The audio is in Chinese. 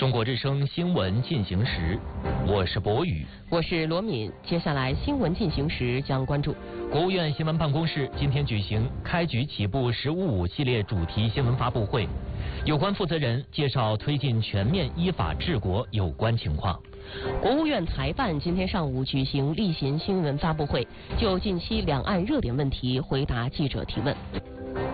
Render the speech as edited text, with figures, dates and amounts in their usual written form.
中国之声新闻进行时，我是博宇， 我是罗敏。接下来新闻进行时将关注国务院新闻办公室今天举行开局起步“15+5”系列主题新闻发布会，有关负责人介绍推进全面依法治国有关情况。 国务院台办今天上午举行例行新闻发布会，就近期两岸热点问题回答记者提问。